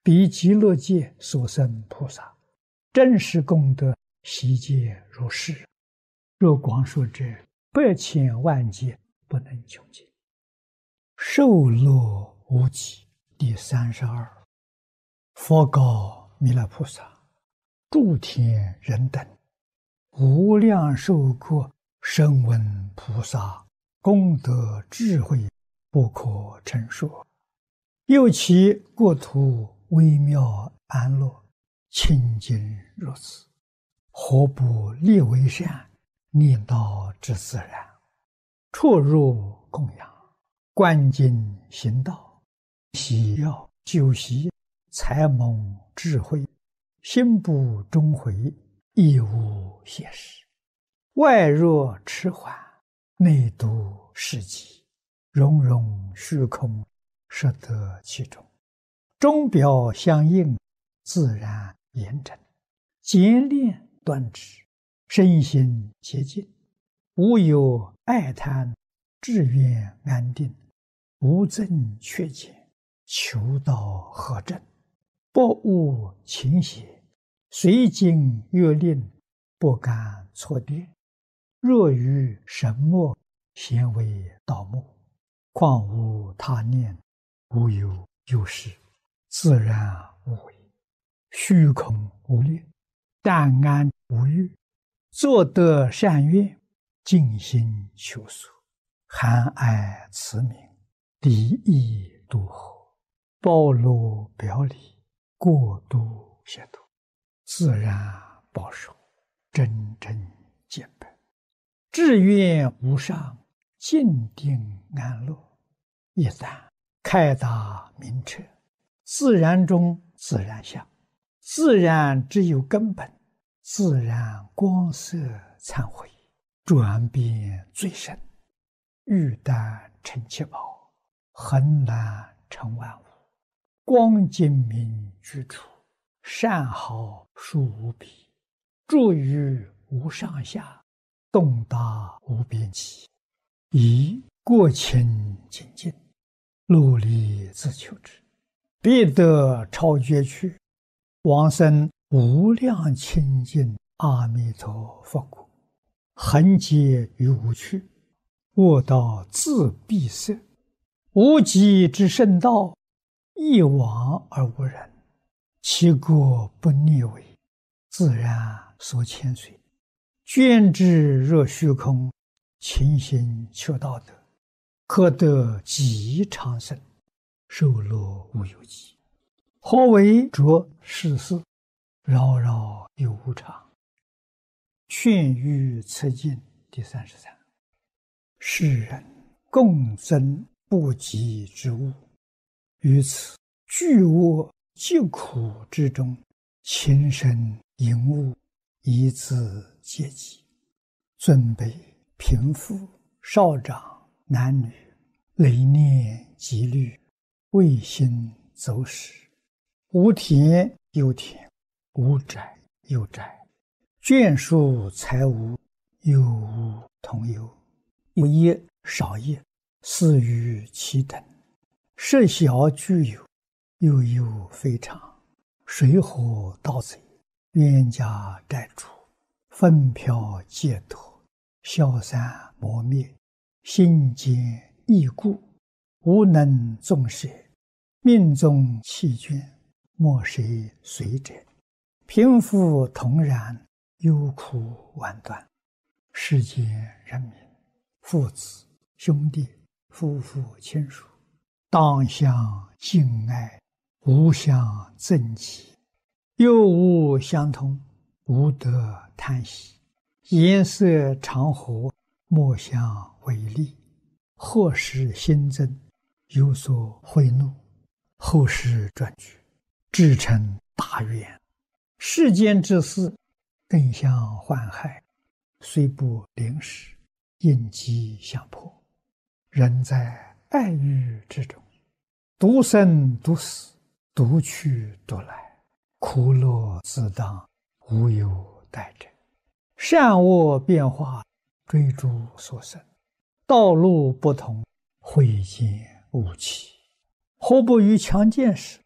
彼极乐界所生菩萨，真实功德悉皆如是。若光说者百千万劫，不能穷尽。受乐无极。第32。佛告弥勒菩萨：诸天人等，无量寿国声闻菩萨功德智慧不可称说，又其国土微妙安乐，清净如此，何不立为善，念道之自然，出入供养，观经行道，喜要修习，才蒙智慧，心不终回，亦无邪事。外若迟缓，内度世极，融融虚空，摄得其中。钟表相应，自然严整，简练端直，身心洁净，无有爱贪，志愿安定，无增缺减，求道合正，不误情邪，随经阅令，不敢错颠。若于神默，咸为道目，况无他念，无有有事，自然无为，虚空无念，淡安无欲，作得善愿，尽心求索，含爱慈悯，离意度合，包罗表里，过度协度，自然保守，真正见本，志愿无上，静定安乐。一旦开达明彻，自然中自然相，自然只有根本，自然光色忏悔，转变最深，玉丹成七宝，恒然成万物，光精明居处，善好殊无比，住于无上下，洞达无边际，以过清净尽，努力自求之，必得超绝去，往生无量清净阿弥陀佛国，恒劫于无趣，卧道自闭塞，无极之圣道，一往而无人，其国不逆违，自然所牵随，捐之若虚空，勤行求道德，可得极长生，寿乐无有极。何为着世事，扰扰有无常。劝喻此经第33。世人共增不及之物，于此巨恶疾苦之中，情深淫恶，以自阶级，尊卑贫富少长男女，累念积虑，未心走使，无田有田，无宅有宅，眷属财物，有无同有，有业少业，似于其等，设小具有，又有非常，水火盗贼，冤家债主，分飘戒脱，消散磨灭，心坚易故，无能纵舍，命中弃眷，莫谁随者，贫富同然，忧苦万端。世间人民，父子兄弟，夫妇亲属，当相敬爱，无相憎忌，又无相通，无得贪喜，颜色常和，莫相违逆，或使心增，有所悔怒，后世转举，至成大愿。世间之事，更相患害，虽不临时，应机相迫。人在爱欲之中，独生独死，独去独来，苦乐自当，无有待者。善恶变化，追逐所生，道路不同，慧见无期。何不于强健时，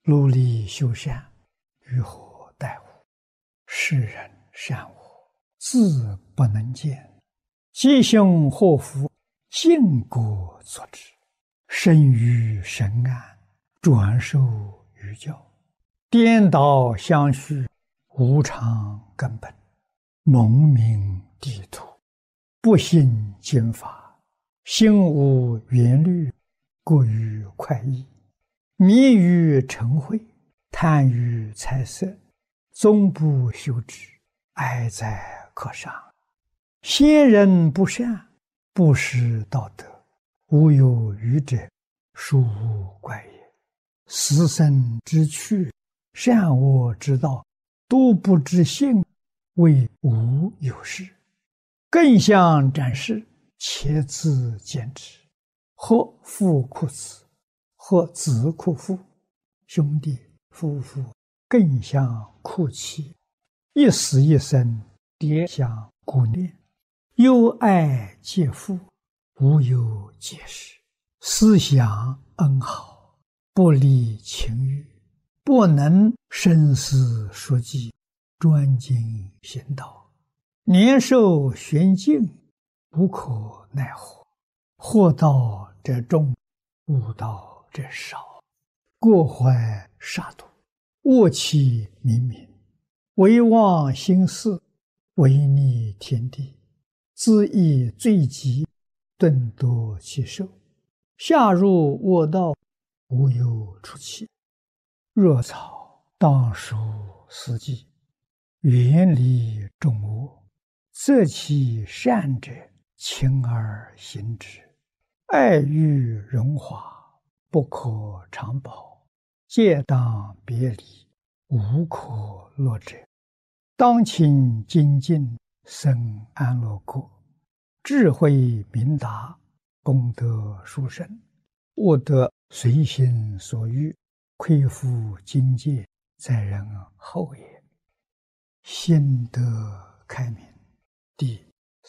努力修善，于何待乎？世人善恶，自不能见。吉凶祸福，尽各作之。生于神安，转受于教。颠倒相续，无常根本。蒙名地土，不信经法。心无缘虑，过于快意。迷于嗔恚，贪于财色，终不修之，哀哉可伤！先人不善，不识道德，无有余者，殊无怪也。死生之趣，善恶之道，都不知性，谓无有事。更相展示，且自见之。或父哭子，或子哭父，兄弟夫妇更相哭泣，一死一生，迭相顾念。忧爱皆父，无有解释。思想恩好，不离情欲，不能深思熟记，专精行道。年寿玄境，无可奈何。祸道者众，悟道者少。过怀杀戮，恶气冥冥，唯忘心事，违逆天地。自益罪极，顿夺其寿。下入恶道，无有出期。若草当属死地，远离众恶。择其善者，勤而行之。爱欲荣华，不可长保。戒当别离，无可乐者。当勤精进，生安乐国。智慧明达，功德殊胜。悟得随心所欲，亏负境界，在人后也。心得开明。第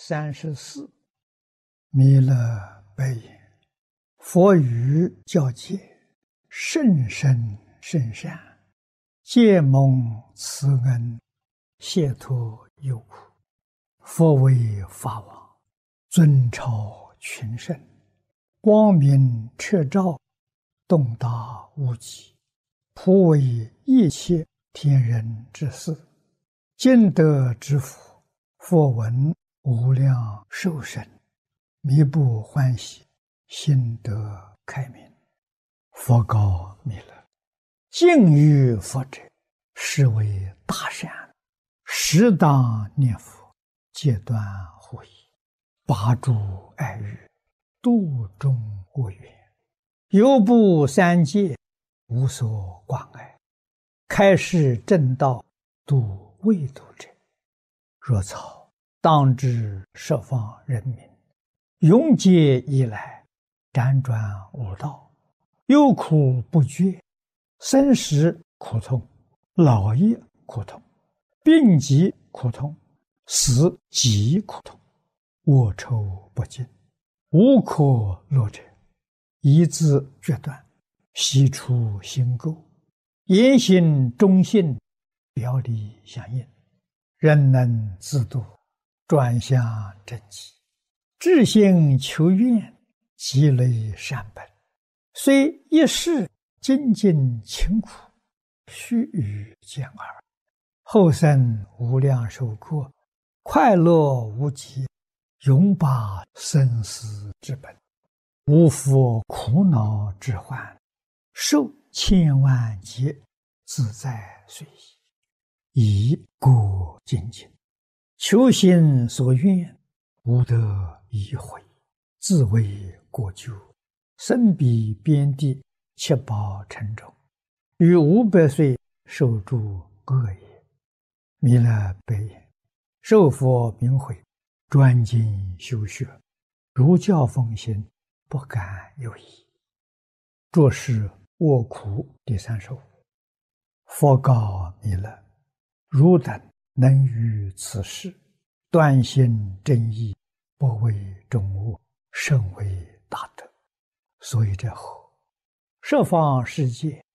34。弥勒白言：佛语教戒，甚深甚善，皆蒙慈恩，解脱忧苦。佛为法王，尊超群圣，光明彻照，洞达无极，普为一切天人之事。今得之福，佛闻无量寿生，弥不欢喜，心得开明。佛告弥勒：敬于佛者，是为大善，适当念佛，戒断护疑，拔诸爱欲，度众恶缘，犹不三界，无所挂碍，开示正道，度未度者。若草当知十方人民，永劫以来，辗转无道，忧苦不绝，生死苦痛，老业苦痛，病疾苦痛，死极苦痛，恶臭不尽，无可乐者。一字决断，悉出心垢，言行忠信，表里相应，人能自度，转向正极。至心求愿，积累善本，虽一世精进勤苦，须臾见耳。后生无量寿过，快乐无极，永拔生死之本，无复苦恼之患，受千万劫，自在随意。以故精进，求心所愿，无得已悔，自为过咎，身彼边地七宝城中，于500岁受诸恶也。弥勒白言：受佛明慧，专精修学，如教奉行，不敢有疑。作是卧苦第35。佛告弥勒：汝等能于此事，断心正义，不为众恶，甚为大德。所以这后十方世界